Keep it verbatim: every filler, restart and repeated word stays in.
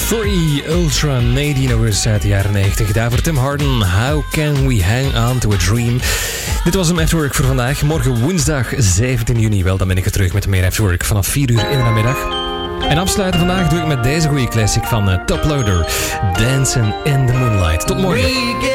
Free Ultra Nadine August uit de jaren negentig. Daarvoor Tim Harden, How Can We Hang On To A Dream. Dit was hem Afterwork voor vandaag. Morgen woensdag zeventien juni. Wel, dan ben ik er terug met meer Afterwork vanaf vier uur in de namiddag. En afsluiten vandaag doe ik met deze goede classic van uh, Top Loader. Dancing in the Moonlight. Tot morgen.